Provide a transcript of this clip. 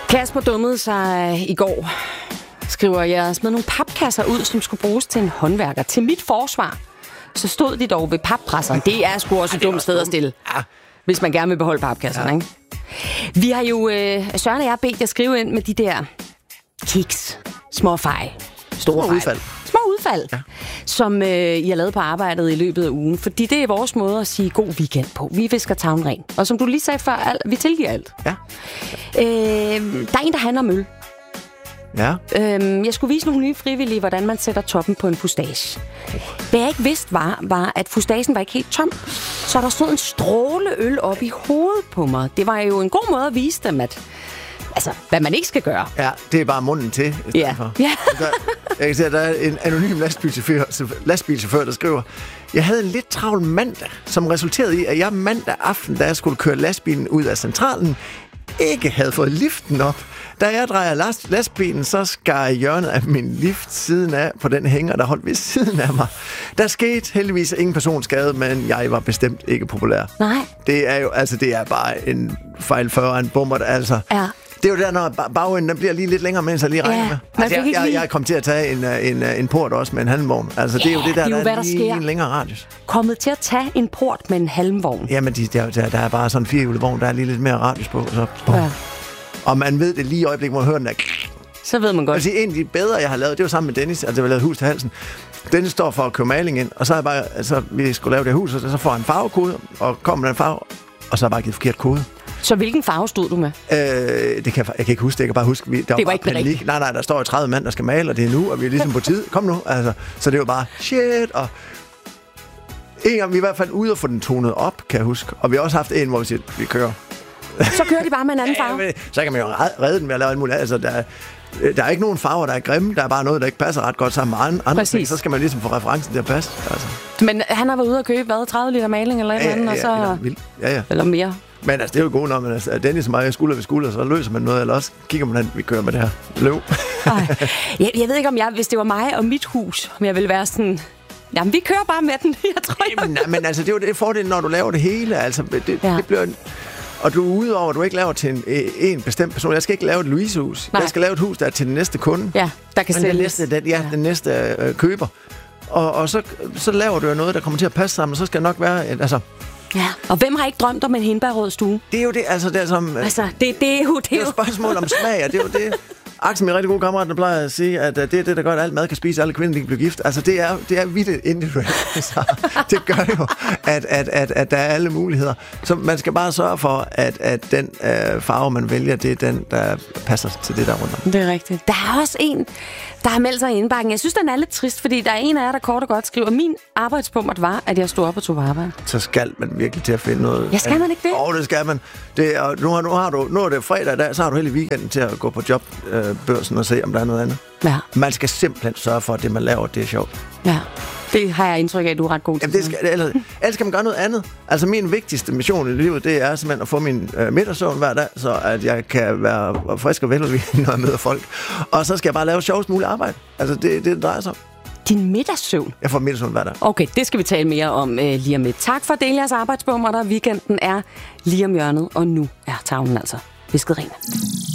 Kasper dummede sig i går. Skriver, jeg smed nogle papkasser ud, som skulle bruges til en håndværker. Til mit forsvar, så stod de dog ved pappresseren. Det er sgu også et dumt sted at stille, hvis man gerne vil beholde papkasserne, ikke? Vi har jo, Søren og jeg, bedt jer skrive ind med de der kiks, små fejl, store fejl. Små udfald, som I har lavet på arbejdet i løbet af ugen. Fordi det er vores måde at sige god weekend på. Vi visker tavlen ren. Og som du lige sagde før, vi tilgiver alt. Ja. Der er en, der handler om øl. Ja. Jeg skulle vise nogle nye frivillige, hvordan man sætter toppen på en fustage. Det jeg ikke vidste var, at fustagen var ikke helt tom. Så der stod en stråle øl op i hovedet på mig. Det var jo en god måde at vise dem, at hvad man ikke skal gøre. Ja, det er bare munden til. Ja. Jeg kan se, at der er en anonym lastbilchauffør, der skriver: Jeg havde en lidt travl mandag, som resulterede i, at jeg mandag aften, da jeg skulle køre lastbilen ud af centralen, ikke havde fået liften op. Da jeg drejer lastbilen, så skar hjørnet af min lift siden af på den hænger, der holdt ved siden af mig. Der skete heldigvis ingen personskade, men jeg var bestemt ikke populær. Nej. Det er jo, det er bare en fejl før en bomber, altså. Ja. Det er jo der, når bagenden bliver lige lidt længere, mens jeg lige regner med. Jeg kom til at tage en port også med en halmvogn. Altså, det er jo det der, der er lige en længere radius. Kommet til at tage en port med en halmvogn. Jamen, der er bare sådan en firehjulevogn, der er lige lidt mere radius på. Så, og man ved det lige i øjeblikket, hvor man hører den der. Så ved man godt. Altså, en af de bedre, jeg har lavet, det var sammen med Dennis. Altså, jeg har lavet hus til halsen. Dennis står for at købe maling ind, og så er bare, vi skulle lave det hus, og så får han en farvekode, og kommer med en farve, og så har jeg bare givet forkert kode. Så hvilken farve stod du med? Jeg kan ikke huske det. Jeg kan bare huske, det var ikke panik. Nej, der står 30 mand, der skal male, og det er nu, og vi er ligesom på tid. Kom nu. Altså, så det var bare shit. Og en gang vi er i hvert fald ude og få den tonet op, kan jeg huske. Og vi har også haft en, hvor vi siger, vi kører. Så kører de bare med en anden farve? Ja, så kan man jo redde den ved at lave alt muligt. Altså, der er ikke nogen farver, der er grimme. Der er bare noget, der ikke passer ret godt sammen med andre ting. Så skal man ligesom få referencen til at passe. Altså. Men han har været ude og købe, 30 liter maling eller et eller andet, og så... Eller mere. Men det er jo godt, når man Dennis og mig skulder ved skulder, så løser man noget, eller også kigger man, vi kører med det her løv. Jeg ved ikke, om hvis det var mig og mit hus, om jeg ville være sådan... Jamen, vi kører bare med den, jeg tror. Men det er jo det fordel, når du laver det hele. Altså, det bliver... Og du er ude over, at du ikke laver til en bestemt person. Jeg skal ikke lave et Louise-hus. Jeg skal lave et hus, der er til den næste kunde. Ja, der kan sælges. Den næste køber. Og så laver du noget, der kommer til at passe sammen, og så skal det nok være... Ja, og hvem har ikke drømt om en hindbærrød stue? Det er jo det, det er som... det er jo spørgsmål om smag, og det er jo det... Axel, min rigtig gode kammerat, der plejer at sige, at det er det, der gør, at alt mad kan spise, alle kvinder kan blive gift. Altså, det er vildt individuelt. Det gør jo, at der er alle muligheder. Så man skal bare sørge for, at den farve, man vælger, det er den, der passer til det der rundt om. Det er rigtigt. Der er også en, der har meldt sig i indbakken. Jeg synes, den er lidt trist, fordi der er en af jer, der kort og godt skriver, min arbejdspummert var, at jeg stod op og tog på arbejde. Så skal man virkelig til at finde noget. Ja, skal man ikke det? Det skal man. Nu er det fredag i dag, så har du hele weekenden til at gå på jobbørsen og se, om der er noget andet. Ja. Man skal simpelthen sørge for, at det, man laver, det er sjovt. Ja. Det har jeg indtryk af, at du er ret god til. Jamen, ellers skal man gøre noget andet. Altså, min vigtigste mission i livet, det er simpelthen at få min middagssøvn hver dag, så at jeg kan være frisk og veludviklet, når jeg møder folk. Og så skal jeg bare lave sjovest muligt arbejde. Altså, det drejer sig om. Din middagssøvn? Jeg får middagssøvn hver dag. Okay, det skal vi tale mere om lige om lidt. Tak for at dele jeres arbejdsbummer. Weekenden er lige om hjørnet, og nu er tavlen altså visket ren.